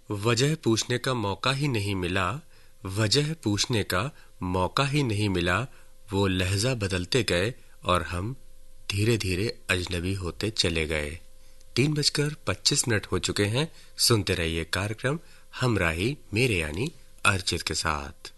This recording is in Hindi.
वजह पूछने का मौका ही नहीं मिला, वजह पूछने का मौका ही नहीं मिला। वो लहजा बदलते गए और हम धीरे धीरे अजनबी होते चले गए। 3:25 हो चुके हैं। सुनते रहिए कार्यक्रम हमराही मेरे यानी अर्चित के साथ।